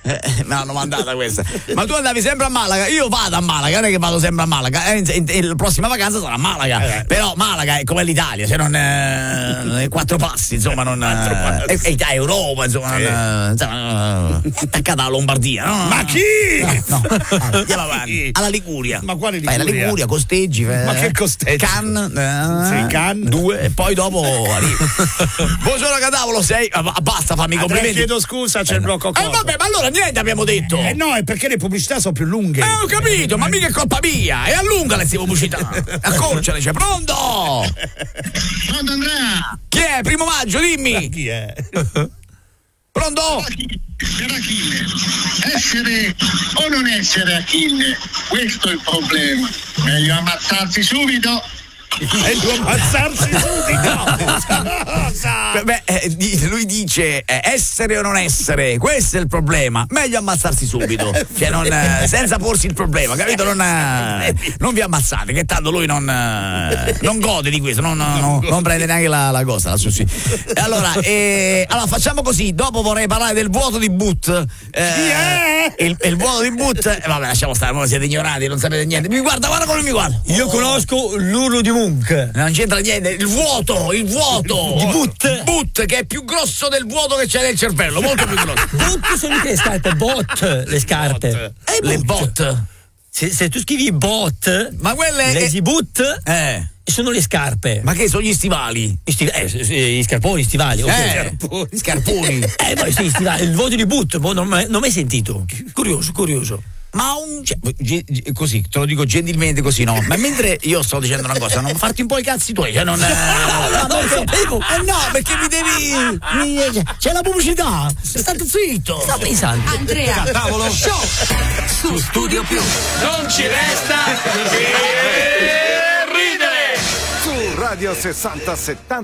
Me l'hanno mandata questa. Ma tu andavi sempre a Malaga? Io vado a Malaga, non è che vado sempre a Malaga. La prossima vacanza sarà a Malaga. Però Malaga è come l'Italia, se non 4 passi, insomma, non è Europa, insomma, attaccata alla Lombardia, no? Ma chi? No. Andiamo avanti. Alla Liguria. Ma quale Liguria? La Liguria, costeggi. Ma che costeggi? Cannes 2 e poi dopo arrivi. Buongiorno Cadavolo, sei. Basta, fammi complimenti. Chiedo scusa, c'è il blocco cosa. Vabbè, ma allora niente abbiamo detto. No, è perché le pubblicità sono più lunghe. Ho capito, ma mica è colpa mia. E allunga le pubblicità. Accorciale, c'è. Pronto? Pronto Andrea? Chi è? 1 maggio, dimmi. Ma chi è? Pronto? Per Achille. Essere o non essere Achille? Questo è il problema. Meglio ammazzarsi subito. Meglio ammazzarsi subito. Lui dice essere o non essere, questo è il problema. Meglio ammazzarsi subito, cioè senza porsi il problema, capito? Non vi ammazzate, che tanto lui non gode di questo, non prende neanche la cosa. Allora facciamo così. Dopo vorrei parlare del vuoto di Boot. Il vuoto di Boot. Vabbè, lasciamo stare, voi siete ignoranti, non sapete niente. Guarda come mi guarda. Io conosco l'urlo di Munch. Non c'entra niente. Il vuoto di Boot, che è più grosso del vuoto che c'è nel cervello, molto più grosso. Boot sono le scarpe, bot, le scarpe. Le bot. Se tu scrivi bot, ma quelle lazy boot sono le scarpe. Ma che sono gli stivali? Gli scarponi, stivali. Scarponi. Ma sì, stivali. Il vuoto di Boot, non ho mai sentito. Curioso. Ma così, te lo dico gentilmente così, no? Ma mentre io sto dicendo una cosa, non farti un po' i cazzi tuoi, cioè non sapevo. No, perché mi devi. C'è la pubblicità. State zitto. Sta pensando. Andrea Tavolo Show su Studio Più. Non ci resta che ridere. Su Radio 60 70